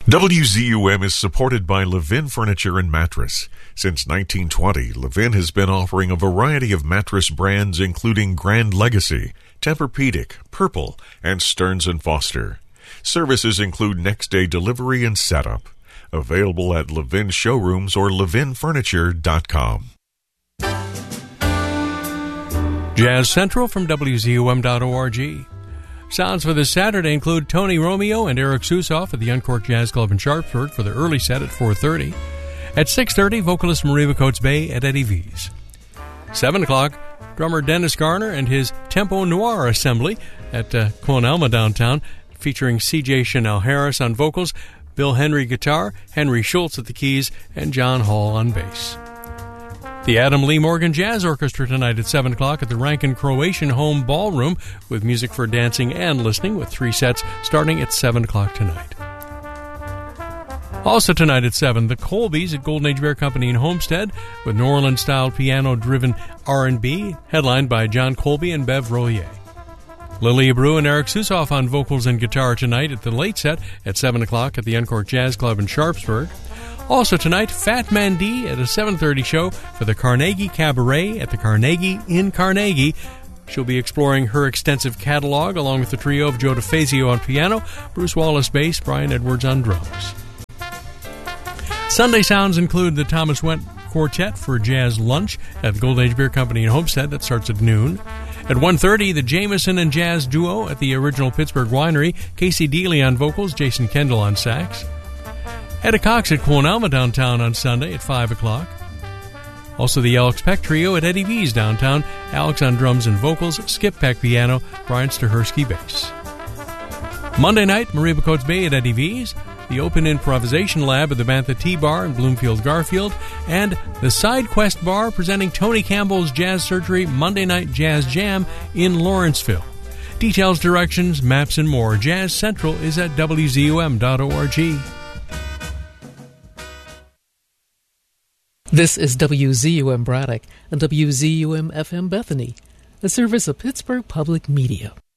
WZUM is supported by Levin Furniture and Mattress. Since 1920, Levin has been offering a variety of mattress brands including Grand Legacy, Tempur-Pedic, Purple, and Stearns & Foster. Services include next-day delivery and setup. Available at Levin showrooms or levinfurniture.com. Jazz Central from WZUM.org. Sounds for this Saturday include Tony Romeo and Eric Susoff at the Uncorked Jazz Club in Sharpsburg for the early set at 4:30. At 6:30, vocalist Mariva Coates-Bay at Eddie V's. 7 o'clock, drummer Dennis Garner and his Tempo Noir Assembly at Quon Alma downtown, featuring C.J. Chanel Harris on vocals, Bill Henry guitar, Henry Schultz at the keys, and John Hall on bass. The Adam Lee Morgan Jazz Orchestra tonight at 7 o'clock at the Rankin Croatian Home Ballroom with music for dancing and listening with 3 sets starting at 7 o'clock tonight. Also tonight at 7, the Colbys at Golden Age Bear Company in Homestead with New Orleans-style piano-driven R&B headlined by John Colby and Bev Rollier. Lilia Brew and Eric Susoff on vocals and guitar tonight at the late set at 7 o'clock at the Uncorked Jazz Club in Sharpsburg. Also tonight, Fat Man D at a 7:30 show for the Carnegie Cabaret at the Carnegie in Carnegie. She'll be exploring her extensive catalog along with the trio of Joe DeFazio on piano, Bruce Wallace bass, Brian Edwards on drums. Sunday sounds include the Thomas Went Quartet for Jazz Lunch at the Golden Age Beer Company in Homestead. That starts at noon. At 1:30, the Jameson and Jazz Duo at the original Pittsburgh Winery, Casey Dealey on vocals, Jason Kendall on sax. Etta Cox at Quon Alma downtown on Sunday at 5 o'clock. Also the Alex Peck Trio at Eddie V's downtown, Alex on drums and vocals, Skip Peck piano, Brian Stahersky bass. Monday night, Mariva Coates-Bay at Eddie V's, the Open Improvisation Lab at the Bantha Tea Bar in Bloomfield Garfield, and the Side Quest Bar presenting Tony Campbell's Jazz Surgery Monday Night Jazz Jam in Lawrenceville. Details, directions, maps, and more. Jazz Central is at WZUM.org. This is WZUM Braddock and WZUM FM Bethany, a service of Pittsburgh Public Media.